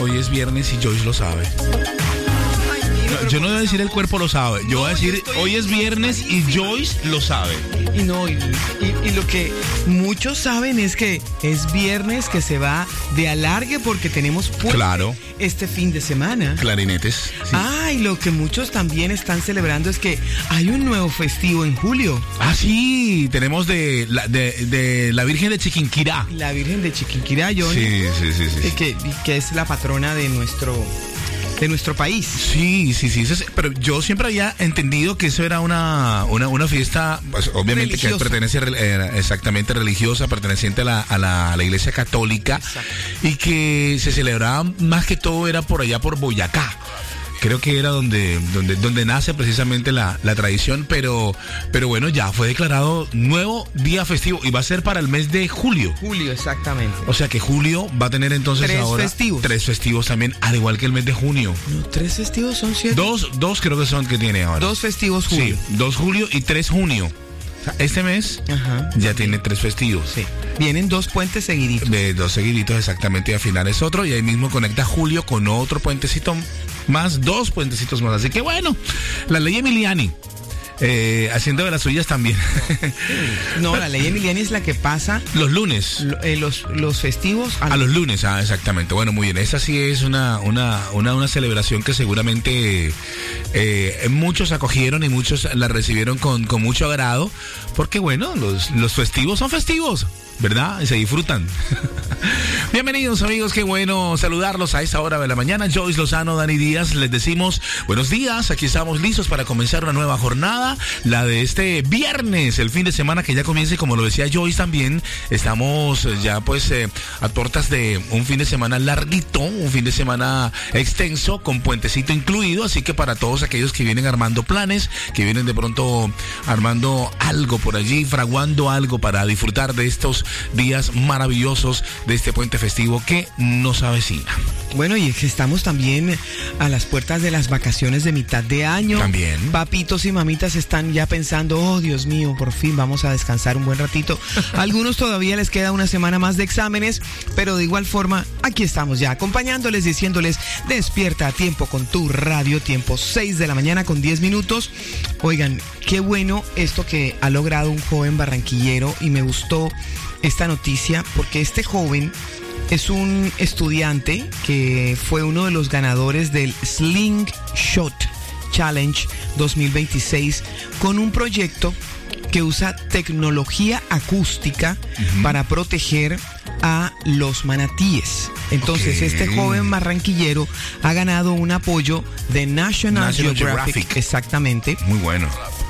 hoy es viernes y Joyce lo sabe. No, yo no voy a decir el cuerpo lo sabe. Yo voy a decir hoy es viernes y Joyce lo sabe. Y lo que muchos saben es que es viernes, que se va de alargue porque tenemos puente este fin de semana. Clarinetes. Sí. Y lo que muchos también están celebrando es que hay un nuevo festivo en julio. Sí, tenemos de la Virgen de Chiquinquirá. La Virgen de Chiquinquirá, Johnny. Sí. Que es la patrona de nuestro país. Sí. Pero yo siempre había entendido que eso era una fiesta, pues, obviamente religiosa, que pertenece exactamente religiosa, perteneciente a la Iglesia Católica. Exacto. Y que se celebraba más que todo era por allá por Boyacá. Creo que era donde nace precisamente la tradición, pero bueno, ya fue declarado nuevo día festivo y va a ser para el mes de julio. Julio, exactamente. O sea que julio va a tener entonces tres festivos también, al igual que el mes de junio. No, 3 festivos son 7. Dos creo que son que tiene ahora. 2 festivos julio. Sí, 2 julio y 3 junio. O sea, este mes ya tiene 3 festivos. Sí. Vienen 2 puentes seguiditos. De 2 seguiditos exactamente, y al final es otro, y ahí mismo conecta julio con otro puentecito más, 2 puentecitos más. Así que bueno, la ley Emiliani, haciendo de las suyas también. No, la ley Emiliani es la que pasa los lunes. Los festivos a los lunes, exactamente. Bueno, muy bien. Esa sí es una celebración que seguramente muchos acogieron y muchos la recibieron con mucho agrado, porque bueno, los festivos son festivos, ¿verdad? Y se disfrutan. Bienvenidos, amigos, qué bueno saludarlos a esta hora de la mañana. Joyce Lozano, Dani Díaz, les decimos buenos días. Aquí estamos listos para comenzar una nueva jornada, la de este viernes, el fin de semana que ya comienza, y como lo decía Joyce también, estamos ya pues a puertas de un fin de semana larguito, un fin de semana extenso, con puentecito incluido, así que para todos aquellos que vienen armando planes, que vienen de pronto armando algo por allí, fraguando algo para disfrutar de estos días maravillosos de este puente festivo que nos avecina. Bueno, y estamos también a las puertas de las vacaciones de mitad de año. También. Papitos y mamitas están ya pensando, oh Dios mío, por fin vamos a descansar un buen ratito. A algunos todavía les queda una semana más de exámenes, pero de igual forma, aquí estamos ya acompañándoles, diciéndoles, despierta a tiempo con tu radio, tiempo 6 de la mañana con 10 minutos. Oigan, qué bueno esto que ha logrado un joven barranquillero, y me gustó esta noticia porque este joven es un estudiante que fue uno de los ganadores del Slingshot Challenge 2026 con un proyecto que usa tecnología acústica para proteger a los manatíes. Entonces, este joven barranquillero ha ganado un apoyo de National Geographic. Exactamente. Muy bueno.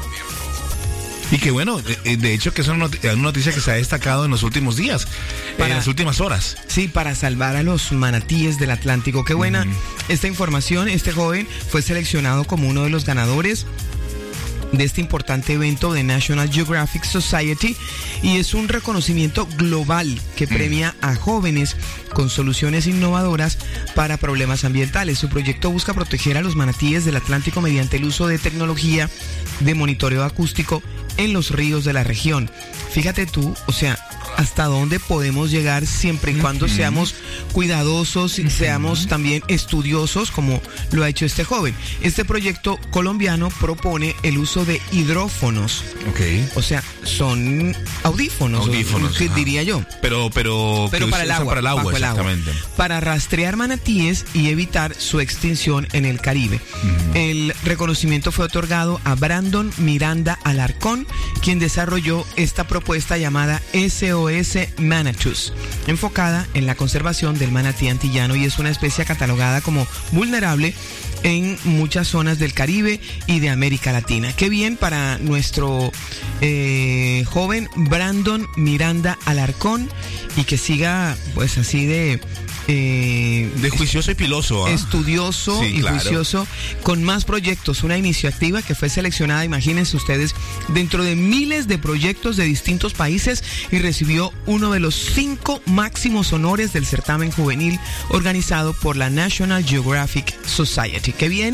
Y que bueno, de hecho que es una noticia que se ha destacado en los últimos días, en las últimas horas. Sí, para salvar a los manatíes del Atlántico. Qué buena esta información. Este joven fue seleccionado como uno de los ganadores de este importante evento de National Geographic Society, y es un reconocimiento global que premia a jóvenes con soluciones innovadoras para problemas ambientales. Su proyecto busca proteger a los manatíes del Atlántico mediante el uso de tecnología de monitoreo acústico en los ríos de la región. Fíjate tú, o sea, hasta dónde podemos llegar siempre y cuando seamos cuidadosos y seamos también estudiosos, como lo ha hecho este joven. Este proyecto colombiano propone el uso de hidrófonos. O sea, son audífonos, diría yo. Pero para el agua, exactamente. Para rastrear manatíes y evitar su extinción en el Caribe. El reconocimiento fue otorgado a Brandon Miranda Alarcón, quien desarrolló esta propuesta llamada SOS Manatus, enfocada en la conservación del manatí antillano, y es una especie catalogada como vulnerable en muchas zonas del Caribe y de América Latina. Qué bien para nuestro joven Brandon Miranda Alarcón, y que siga pues así de juicioso y piloso, estudioso y juicioso, con más proyectos. Una iniciativa que fue seleccionada, imagínense ustedes, dentro de miles de proyectos de distintos países, y recibió uno de los 5 máximos honores del certamen juvenil organizado por la National Geographic Society. Qué bien.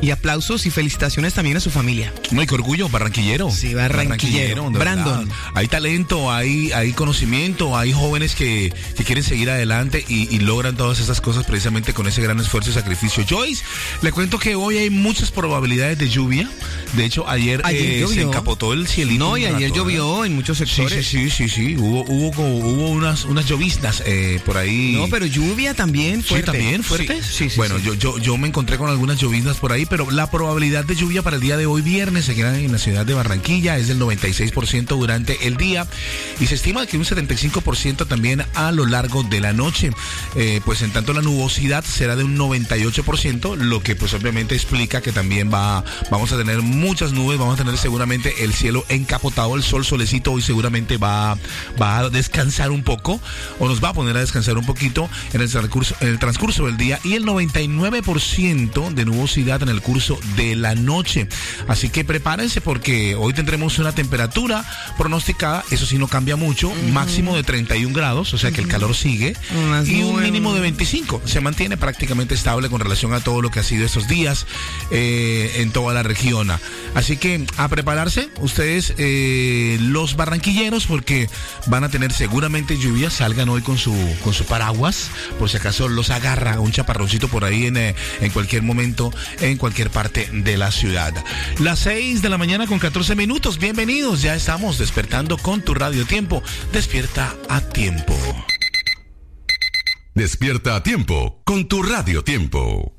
Y aplausos y felicitaciones también a su familia. Muy orgullo, barranquillero. Sí, barranquillero. Brandon. Hay talento, hay conocimiento, hay jóvenes que quieren seguir adelante y logran todas esas cosas precisamente con ese gran esfuerzo y sacrificio. Joyce, le cuento que hoy hay muchas probabilidades de lluvia. De hecho, ayer se encapotó el cielito. No, y ayer llovió en muchos sectores. Sí. Hubo unas lloviznas por ahí. No, pero lluvia también fuerte. Sí, también fuerte. Sí, bueno, yo me encontré con algunas lloviznas por ahí, pero la probabilidad de lluvia para el día de hoy viernes se queda en la ciudad de Barranquilla, es del 96% durante el día y se estima que un 75% también a lo largo de la noche. Pues en tanto la nubosidad será de un 98%, lo que pues obviamente explica que también vamos a tener muchas nubes, vamos a tener seguramente el cielo encapotado, el sol solecito hoy seguramente va a descansar un poco o nos va a poner a descansar un poquito en el transcurso del día y el 99% de nubosidad en el curso de la noche. Así que prepárense porque hoy tendremos una temperatura pronosticada, eso sí no cambia mucho, máximo de 31 grados, o sea que el calor sigue, y un mínimo de 25. Se mantiene prácticamente estable con relación a todo lo que ha sido estos días en toda la región. Así que a prepararse ustedes los barranquilleros porque van a tener seguramente lluvia. Salgan hoy con su paraguas por si acaso los agarra un chaparroncito por ahí en cualquier momento, en cualquier parte de la ciudad. Las 6 de la mañana con 14 minutos. Bienvenidos, ya estamos despertando con tu Radio Tiempo. Despierta a tiempo. Despierta a tiempo con tu Radio Tiempo.